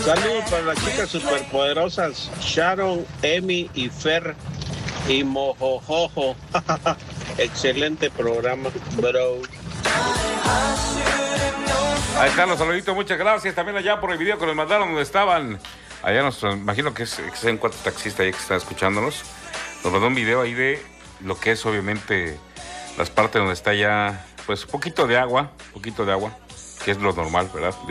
Saludos para las chicas superpoderosas Sharon, Emi y Fer y Mojojojo. Excelente programa, bro. Ahí están los saluditos, muchas gracias. También allá por el video que nos mandaron donde estaban. Allá imagino que es en cuatro taxistas ahí que están escuchándonos. Nos mandó un video ahí de lo que es obviamente las partes donde está ya, pues un poquito de agua, que es lo normal, ¿verdad? De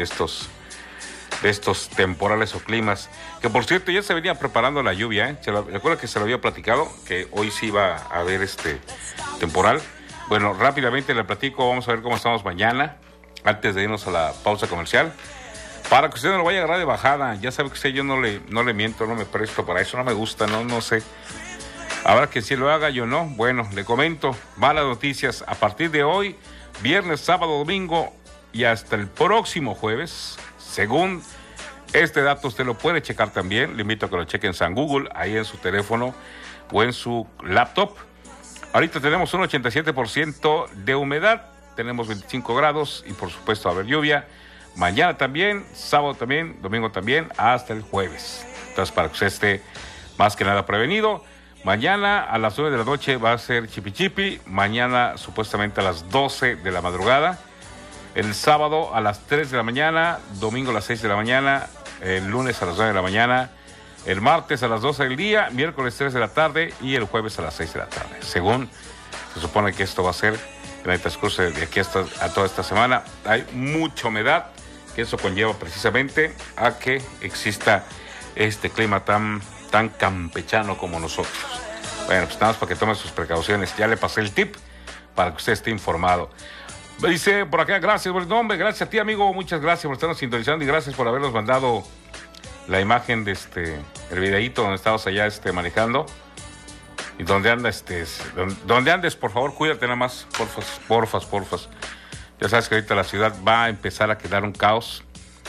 estos temporales o climas. Que por cierto ya se venía preparando la lluvia, ¿eh? Recuerda que se lo había platicado, que hoy sí iba a haber este temporal. Bueno, rápidamente le platico, vamos a ver cómo estamos mañana, antes de irnos a la pausa comercial. Para que usted no lo vaya a agarrar de bajada, ya sabe que usted yo no le miento, no me presto para eso, no me gusta, no sé. Habrá que si lo haga yo no. Bueno, le comento, malas noticias, a partir de hoy, viernes, sábado, domingo y hasta el próximo jueves, según este dato usted lo puede checar también, le invito a que lo cheque en San Google, ahí en su teléfono o en su laptop. Ahorita tenemos un 87% de humedad, tenemos 25 grados y por supuesto va a haber lluvia. Mañana también, sábado también, domingo también, hasta el jueves. Entonces, para que usted esté más que nada prevenido, mañana a las 9 de la noche va a ser chipi. Mañana supuestamente a las 12 de la madrugada. El sábado a las 3 de la mañana, domingo a las 6 de la mañana, el lunes a las 9 de la mañana, el martes a las 12 del día, miércoles 3 de la tarde y el jueves a las 6 de la tarde. Según se supone que esto va a ser en el transcurso de aquí a toda esta semana. Hay mucha humedad, que eso conlleva precisamente a que exista este clima tan campechano como nosotros. Bueno, pues nada más para que tome sus precauciones. Ya le pasé el tip para que usted esté informado. Me dice por acá, gracias, buen nombre, gracias a ti, amigo, muchas gracias por estarnos sintonizando y gracias por habernos mandado la imagen de el videíto donde estabas allá manejando. Y donde andes, por favor, cuídate nada más, porfas. Ya sabes que ahorita la ciudad va a empezar a quedar un caos.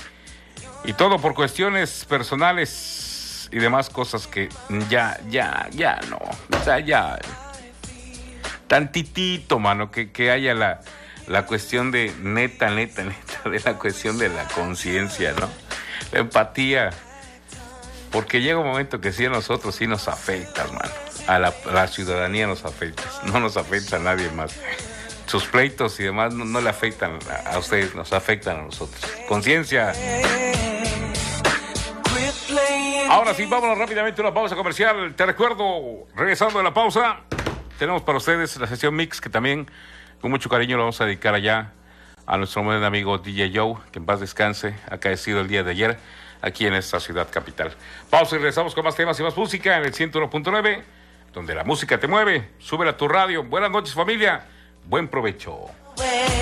Y todo por cuestiones personales y demás cosas que ya no. O sea, ya. Tantitito, mano, que haya la cuestión de neta, de la cuestión de la conciencia, ¿no? La empatía. Porque llega un momento que sí a nosotros sí nos afecta, mano. A la ciudadanía nos afecta. No nos afecta a nadie más. Sus pleitos y demás no le afectan a ustedes, nos afectan a nosotros. Conciencia. Ahora sí, vámonos rápidamente a una pausa comercial. Te recuerdo, regresando de la pausa, tenemos para ustedes la sesión mix que también con mucho cariño lo vamos a dedicar allá a nuestro buen amigo DJ Joe, que en paz descanse, acaecido el día de ayer aquí en esta ciudad capital. Pausa y regresamos con más temas y más música en el 101.9, donde la música te mueve. Súbela a tu radio. Buenas noches, familia. Buen provecho.